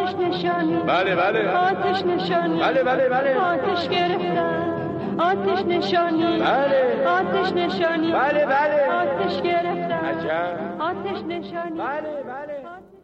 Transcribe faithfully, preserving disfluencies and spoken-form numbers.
آتش نشانی بله بله آتش نشانی بله بله بله آتش گرفتن آتش نشانی بله آتش نشانی بله بله آتش گرفتن عجب آتش نشانی بله بله